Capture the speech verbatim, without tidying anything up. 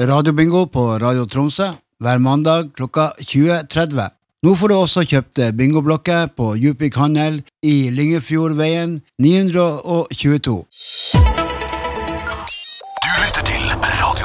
radiobingo på Radio Tromsø hver mandag klokka tjue tretti. Nå får du også kjøpt bingoblokker på Djupvik Handel i Lyngefjordveien ni hundre tjueto.